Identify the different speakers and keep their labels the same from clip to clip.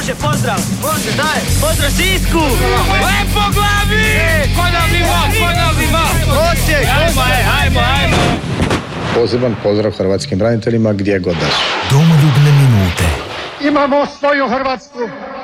Speaker 1: Može, pozdrav! Može, daj! Pozdrav Sisku!
Speaker 2: Lepo glavi! Ponovni most!
Speaker 1: Osijek! Ajmo!
Speaker 3: Poseban pozdrav hrvatskim braniteljima gdje god da su.
Speaker 4: Domoljubne minute.
Speaker 5: Imamo svoju Hrvatsku!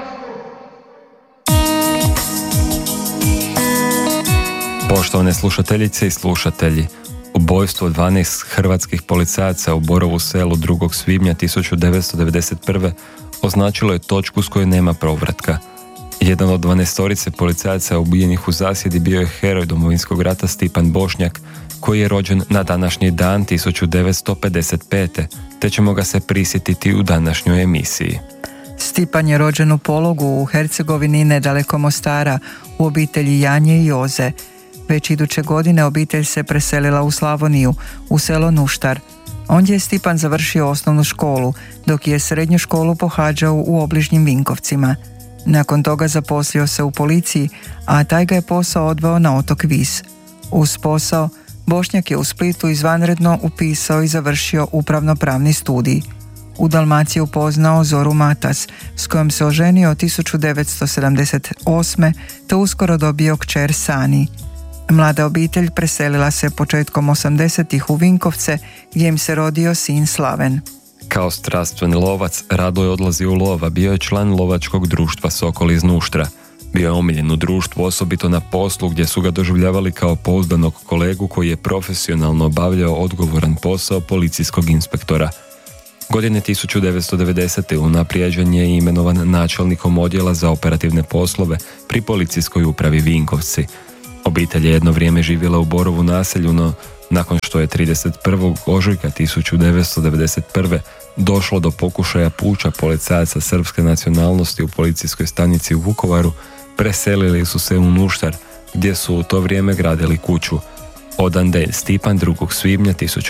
Speaker 6: Poštovane slušateljice i slušatelji, ubojstvo 12 hrvatskih policajaca u Borovu Selu 2. svibnja 1991. označilo je točku s kojoj nema povratka. Jedan od 12 policajaca ubijenih u zasjedi bio je heroj Domovinskog rata Stipan Bošnjak, koji je rođen na današnji dan 1955. te ćemo ga se prisjetiti u današnjoj emisiji.
Speaker 7: Stipan je rođen u Pologu u Hercegovini nedaleko Mostara u obitelji Janje i Joze. Već iduće godine obitelj se preselila u Slavoniju, u selo Nuštar. Ondje je Stipan završio osnovnu školu, dok je srednju školu pohađao u obližnjim Vinkovcima. Nakon toga zaposlio se u policiji, a taj ga je posao odveo na otok Vis. Uz posao, Bošnjak je u Splitu izvanredno upisao i završio upravno-pravni studij. U Dalmaciji upoznao Zoru Matas, s kojom se oženio 1978. te uskoro dobio kćer Sani. Mlada obitelj preselila se početkom 80-ih u Vinkovce, gdje im se rodio sin Slaven.
Speaker 6: Kao strastveni lovac, rado je odlazio u lov, a bio je član lovačkog društva Sokol iz Nuštra. Bio je omiljen u društvu, osobito na poslu gdje su ga doživljavali kao pouzdanog kolegu koji je profesionalno obavljao odgovoran posao policijskog inspektora. Godine 1990. unaprijeđen je i imenovan načelnikom odjela za operativne poslove pri policijskoj upravi Vinkovci. Obitelj je jedno vrijeme živjela u Borovu naselju, no nakon što je 31. ožujka 1991. došlo do pokušaja puča policajaca srpske nacionalnosti u policijskoj stanici u Vukovaru, preselili su se u Nuštar, gdje su u to vrijeme gradili kuću. Odande Stipan 2. svibnja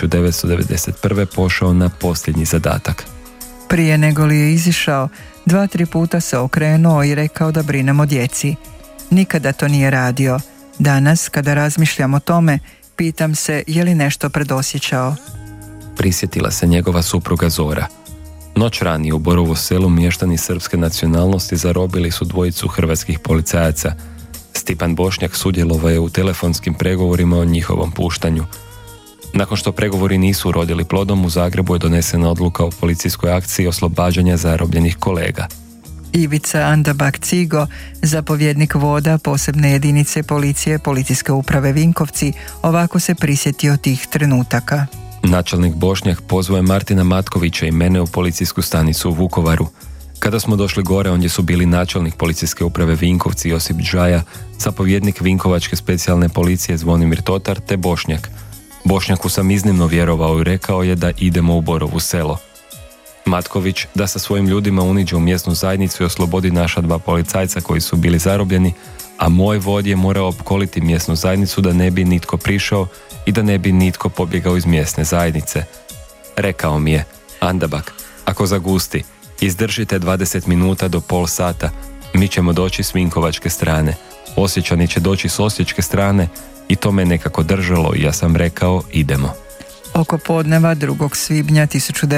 Speaker 6: 1991. pošao na posljednji zadatak.
Speaker 7: Prije nego li je izišao, 2-3 puta se okrenuo i rekao da brinem o djeci. Nikada to nije radio. Danas, kada razmišljam o tome, pitam se je li nešto predosjećao.
Speaker 6: Prisjetila se njegova supruga Zora. Noć ranije u Borovu Selu mještani srpske nacionalnosti zarobili su dvojicu hrvatskih policajaca. Stipan Bošnjak sudjelovao je u telefonskim pregovorima o njihovom puštanju. Nakon što pregovori nisu urodili plodom, u Zagrebu je donesena odluka o policijskoj akciji oslobađanja zarobljenih kolega.
Speaker 7: Ivica Andabak Cigo, zapovjednik voda posebne jedinice policije Policijske uprave Vinkovci, ovako se prisjetio tih trenutaka.
Speaker 6: Načelnik Bošnjak pozvao je Martina Matkovića i mene u policijsku stanicu u Vukovaru. Kada smo došli gore, ondje su bili načelnik Policijske uprave Vinkovci Josip Džaja, zapovjednik Vinkovačke specijalne policije Zvonimir Totar te Bošnjak. Bošnjaku sam iznimno vjerovao i rekao je da idemo u Borovu Selo. Matković da sa svojim ljudima uniđe u mjesnu zajednicu i oslobodi naša 2 policajca koji su bili zarobljeni, a moj vod je morao opkoliti mjesnu zajednicu da ne bi nitko prišao i da ne bi nitko pobjegao iz mjesne zajednice. Rekao mi je, Andabak, ako zagusti, izdržite 20 minuta do pol sata, mi ćemo doći s Vinkovačke strane. Osječani će doći s osječke strane i to me nekako držalo i ja sam rekao, idemo.
Speaker 7: Oko podneva 2. svibnja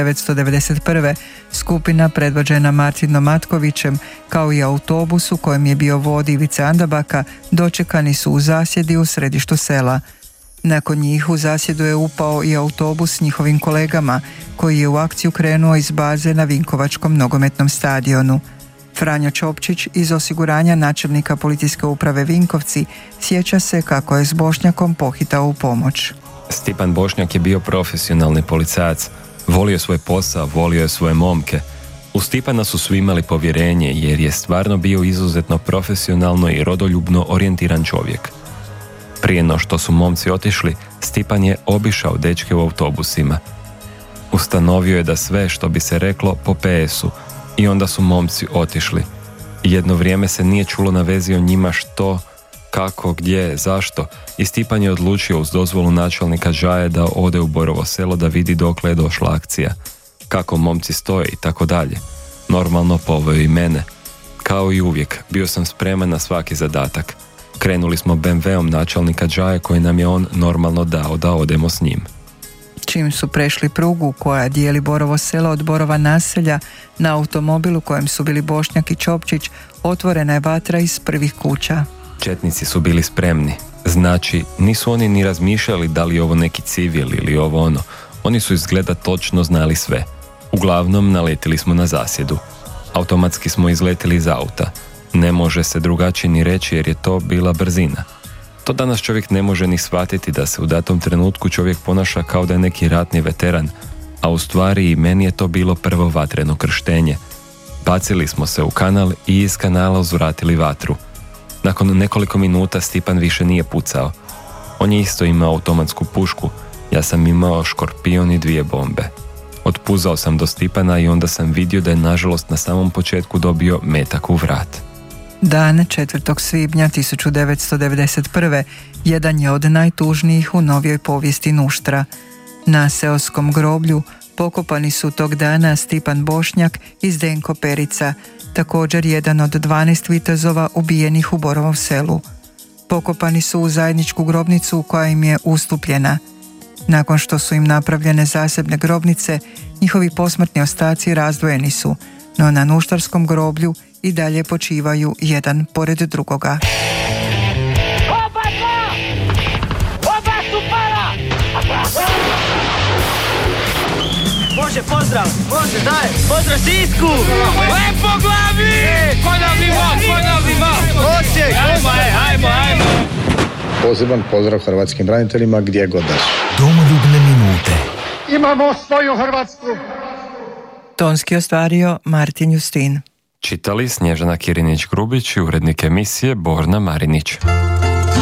Speaker 7: 1991. skupina predvođena Martinom Matkovićem kao i autobus u kojem je bio vod Ivice Andabaka dočekani su u zasjedi u središtu sela. Nakon njih u zasjedu je upao i autobus s njihovim kolegama koji je u akciju krenuo iz baze na Vinkovačkom nogometnom stadionu. Franjo Čopčić iz osiguranja načelnika Policijske uprave Vinkovci sjeća se kako je s Bošnjakom pohitao u pomoć.
Speaker 6: Stipan Bošnjak je bio profesionalni policajac, volio svoj posao, volio je svoje momke. U Stipana su svi imali povjerenje jer je stvarno bio izuzetno profesionalno i rodoljubno orijentiran čovjek. Prije no što su momci otišli, Stipan je obišao dečke u autobusima. Ustanovio je da sve, što bi se reklo, po PS-u i onda su momci otišli. Jedno vrijeme se nije čulo na vezi o njima što, kako, gdje, zašto i Stipan je odlučio uz dozvolu načelnika Džaje da ode u Borovo Selo da vidi dokle je došla akcija, kako momci stoje i tako dalje. Normalno poveo i mene. Kao i uvijek, bio sam spreman na svaki zadatak. Krenuli smo BMW-om načelnika Džaje koji nam je on normalno dao da odemo s njim.
Speaker 7: Čim su prešli prugu koja dijeli Borovo selo od Borova naselja, na automobilu kojem su bili Bošnjak i Čopčić, otvorena je vatra iz prvih kuća.
Speaker 6: Četnici su bili spremni. Znači, nisu oni ni razmišljali da li je ovo neki civil ili ovo ono. Oni su izgleda točno znali sve. Uglavnom, naletili smo na zasjedu. Automatski smo izletili iz auta. Ne može se drugačije ni reći jer je to bila brzina. To danas čovjek ne može ni shvatiti da se u datom trenutku čovjek ponaša kao da je neki ratni veteran, a u stvari i meni je to bilo prvo vatreno krštenje. Bacili smo se u kanal i iz kanala uzvratili vatru. Nakon nekoliko minuta Stipan više nije pucao. On je isto imao automatsku pušku, ja sam imao škorpion i 2 bombe. Otpuzao sam do Stipana i onda sam vidio da je nažalost na samom početku dobio metak u vrat.
Speaker 7: Dan 4. svibnja 1991. jedan je od najtužnijih u novijoj povijesti Nuštra. Na seoskom groblju pokopani su tog dana Stipan Bošnjak i Zdenko Perica, također jedan od 12 vitezova ubijenih u Borovom selu. Pokopani su u zajedničku grobnicu koja im je ustupljena. Nakon što su im napravljene zasebne grobnice, njihovi posmrtni ostaci razdvojeni su, no na nuštarskom groblju i dalje počivaju jedan pored drugoga.
Speaker 2: Oba dva! Oba su para!
Speaker 1: Može, pozdrav! Može, daj! Pozdrav Sisku!
Speaker 2: Lepo glavi! Ponovimo!
Speaker 1: Osijek! Ajmo!
Speaker 3: Poseban pozdrav hrvatskim braniteljima gdje god da su.
Speaker 4: Domoljubne minute.
Speaker 5: Imamo svoju Hrvatsku.
Speaker 7: Tonski ostvario Martin Justin.
Speaker 6: Čitali Snježana Kirinić-Grubić i urednik emisije Borna Marinić.